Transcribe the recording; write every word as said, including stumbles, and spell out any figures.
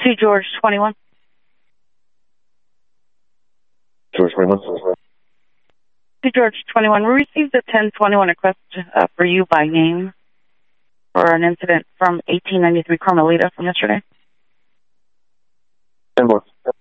To George twenty-one. George twenty-one. To George twenty-one. We received a ten twenty-one request uh, for you by name for an incident from eighteen ninety-three Carmelita from yesterday. ten more.